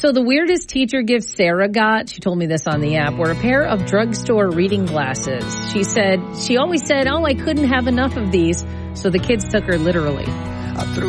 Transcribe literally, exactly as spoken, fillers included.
So the weirdest teacher gift Sarah got, she told me this on the app, were a pair of drugstore reading glasses. She said, she always said, oh, I couldn't have enough of these. So the kids took her literally. I threw